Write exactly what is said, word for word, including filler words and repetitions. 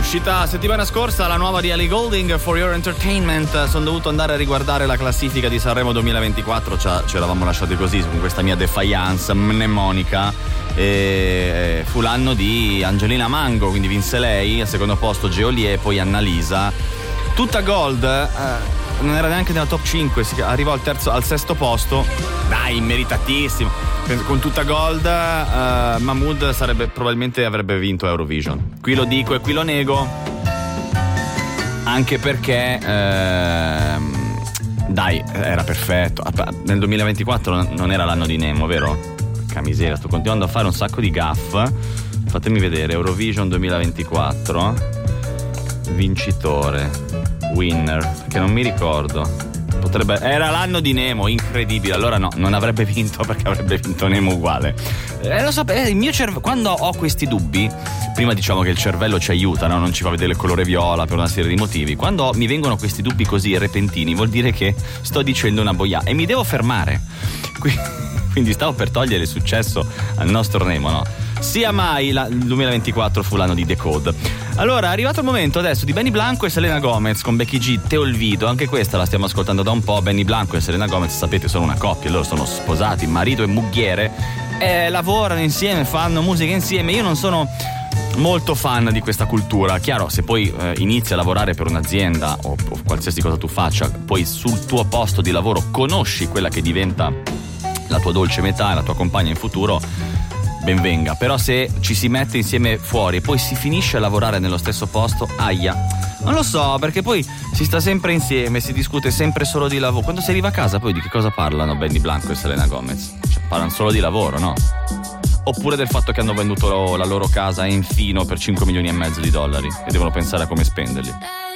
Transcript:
uscita settimana scorsa la nuova di Ellie Goulding, For Your Entertainment. Sono dovuto andare a riguardare la classifica di Sanremo duemilaventiquattro, ci eravamo lasciati così con questa mia defiance mnemonica. E fu l'anno di Angelina Mango, quindi vinse lei, al secondo posto Geolier e poi Annalisa. Tutta gold, eh, non era neanche nella top cinque, arrivò al terzo, al sesto posto. Dai, meritatissimo. Con Tutta gold, uh, Mahmood sarebbe probabilmente avrebbe vinto Eurovision. Qui lo dico e qui lo nego, anche perché eh, dai, era perfetto. Nel duemilaventiquattro non era l'anno di Nemo, vero? Porca miseria, sto continuando a fare un sacco di gaff. Fatemi vedere, Eurovision duemilaventiquattro, vincitore, winner, che non mi ricordo. Potrebbe, era l'anno di Nemo, incredibile. Allora no, non avrebbe vinto, perché avrebbe vinto Nemo uguale. Eh, lo so, eh, il mio cervello, quando ho questi dubbi, prima diciamo che il cervello ci aiuta, no? Non ci fa vedere il colore viola per una serie di motivi. Quando mi vengono questi dubbi così repentini, vuol dire che sto dicendo una boia e mi devo fermare. Quindi stavo per togliere il successo al nostro Nemo, no? Sia mai la, il duemilaventiquattro fu l'anno di Decode. Allora, è arrivato il momento adesso di Benny Blanco e Selena Gomez con Becky G, Te Olvido. Anche questa la stiamo ascoltando da un po'. Benny Blanco e Selena Gomez, sapete, sono una coppia, loro sono sposati, marito e mughiere, e lavorano insieme, fanno musica insieme. Io non sono molto fan di questa cultura. Chiaro, se poi eh, inizi a lavorare per un'azienda o, o qualsiasi cosa tu faccia, poi sul tuo posto di lavoro conosci quella che diventa la tua dolce metà, la tua compagna in futuro, ben venga. Però se ci si mette insieme fuori e poi si finisce a lavorare nello stesso posto, aia, non lo so, perché poi si sta sempre insieme, si discute sempre solo di lavoro. Quando si arriva a casa poi di che cosa parlano Benny Blanco e Selena Gomez? Cioè, parlano solo di lavoro, no? Oppure del fatto che hanno venduto la loro casa a Enfino per cinque milioni e mezzo di dollari e devono pensare a come spenderli.